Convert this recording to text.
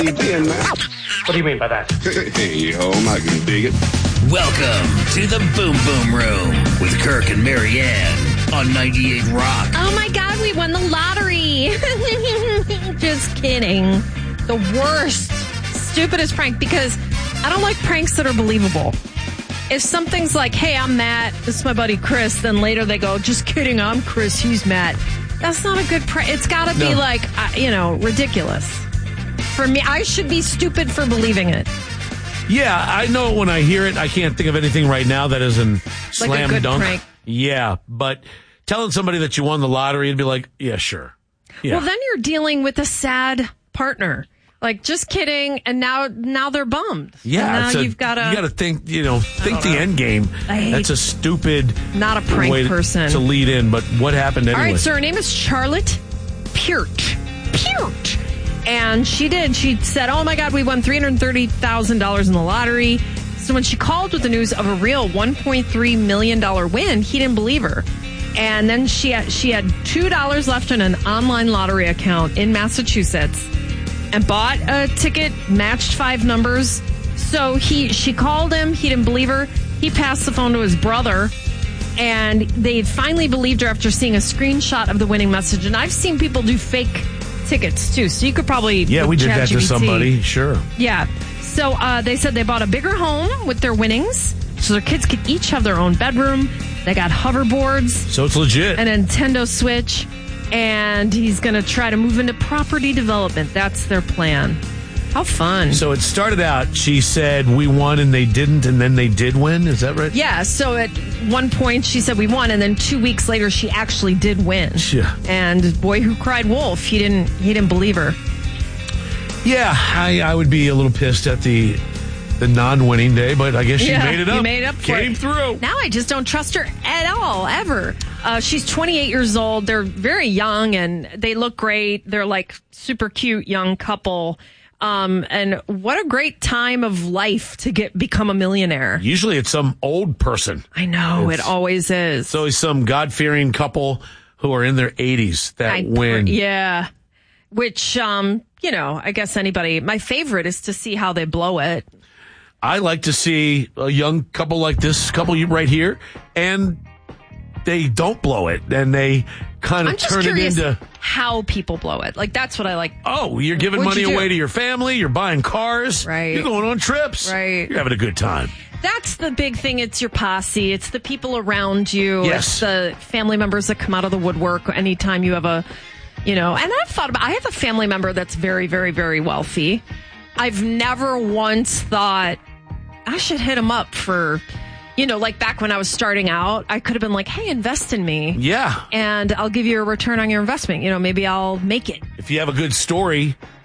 you being, man? What do you mean by that? Hey, home, I can dig it. Welcome to the Boom Boom Room with Kirk and Marianne on 98 Rock. Oh my God, we won the lottery. Just kidding. The worst, stupidest prank, because I don't like pranks that are believable. If something's like, hey, I'm Matt, this is my buddy Chris, then later they go, just kidding, I'm Chris, he's Matt. That's not a good prank. It's got to be like, ridiculous. For me, I should be stupid for believing it. Yeah, I know when I hear it, I can't think of anything right now that isn't slam like a good dunk. Prank. Yeah, but telling somebody that you won the lottery and be like, yeah, sure. Yeah. Well, then you're dealing with a sad partner. Like, just kidding, and now they're bummed. Yeah, and now you've got to think the end game. That's a stupid, not a prank way person to lead in. But what happened anyway? All right, so her name is Charlotte Peart. And she said, oh my God, we won $330,000 in the lottery. So when she called with the news of a real $1.3 million win, he didn't believe her. And then she had $2 left in an online lottery account in Massachusetts and bought a ticket, matched 5 numbers. So she called him. He didn't believe her. He passed the phone to his brother. And they finally believed her after seeing a screenshot of the winning message. And I've seen people do fake tickets too, so you could probably we did that to somebody. Sure. Yeah. So they said they bought a bigger home with their winnings, so their kids could each have their own bedroom. They got hoverboards, so it's legit. A Nintendo Switch, and he's going to try to move into property development. That's their plan. How fun. So it started out, she said, we won and they didn't, and then they did win. Is that right? Yeah. So at one point she said we won, and then 2 weeks later she actually did win. Yeah. And boy who cried wolf, he didn't believe her. Yeah, I would be a little pissed at the non-winning day, but I guess she made it up. You made it up for Came it. through. Now I just don't trust her at all, ever. She's 28 years old. They're very young, and they look great. They're like super cute young couple. And what a great time of life to become a millionaire. Usually it's some old person. I know, it always is. It's always some God-fearing couple who are in their 80s that win. Yeah. Which, I guess my favorite is to see how they blow it. I like to see a young couple like this couple right here, and they don't blow it, and they kind of turn it into how people blow it. Like, that's what I like. Oh, you're giving money away to your family. You're buying cars. Right. You're going on trips. Right. You're having a good time. That's the big thing. It's your posse. It's the people around you. Yes. It's the family members that come out of the woodwork anytime you have and I've thought about, I have a family member that's very, very, very wealthy. I've never once thought I should hit him up for, like back when I was starting out, I could have been like, hey, invest in me. Yeah. And I'll give you a return on your investment. Maybe I'll make it. If you have a good story